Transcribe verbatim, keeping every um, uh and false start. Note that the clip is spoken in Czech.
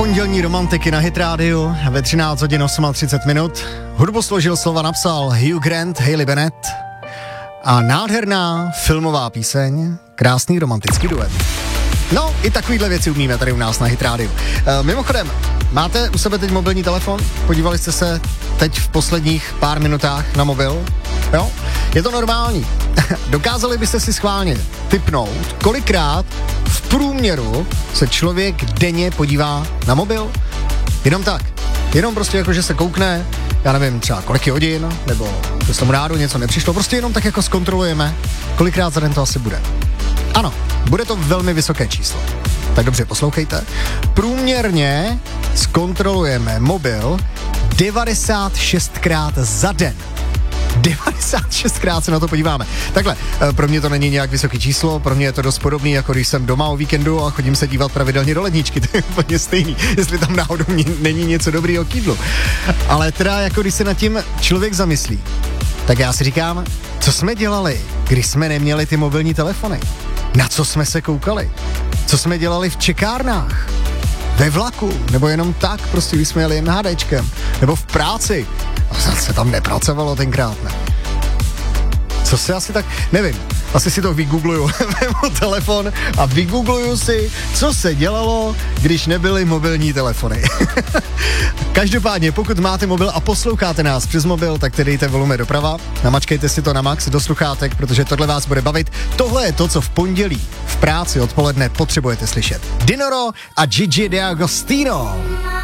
pondělní romantiky na Hit Radio ve třináct hodin třicet osm minut. Hudbu složil, slova napsal Hugh Grant, Hayley Bennett a nádherná filmová píseň, krásný romantický duet. No, i takovýhle věci umíme tady u nás na Hit Radio. E, mimochodem, máte u sebe teď mobilní telefon? Podívali jste se teď v posledních pár minutách na mobil? Jo? Je to normální. Dokázali byste si schválně tipnout, kolikrát v průměru se člověk denně podívá na mobil? Jenom tak. Jenom prostě jako, že se koukne, já nevím, třeba kolik je hodin, nebo že tomu rádu něco nepřišlo, prostě jenom tak jako zkontrolujeme, kolikrát za den to asi bude. Ano, bude to velmi vysoké číslo. Tak dobře, poslouchejte. Průměrně zkontrolujeme mobil devadesát šestkrát za den. devadesát šestkrát se na to podíváme. Takhle, pro mě to není nějak vysoké číslo, pro mě je to dost podobný, jako když jsem doma o víkendu a chodím se dívat pravidelně do ledničky, to je úplně stejný, jestli tam náhodou není něco dobrýho k jídlu. Ale teda, jako když se nad tím člověk zamyslí, tak já si říkám, co jsme dělali, když jsme neměli ty mobilní telefony? Na co jsme se koukali? Co jsme dělali v čekárnách? Ve vlaku? Nebo jenom tak, prostě když jsme jeli MHDčkem? Nebo v práci? A se tam nepracovalo tenkrát, ne? Co se asi tak, nevím, asi si to vygoogluju, vemu telefon a vygoogluju si, co se dělalo, když nebyly mobilní telefony. Každopádně, pokud máte mobil a posloucháte nás přes mobil, tak tedy dejte volume doprava, namačkejte si to na max do sluchátek, protože tohle vás bude bavit. Tohle je to, co v pondělí v práci odpoledne potřebujete slyšet. Dinoro a Gigi D'Agostino.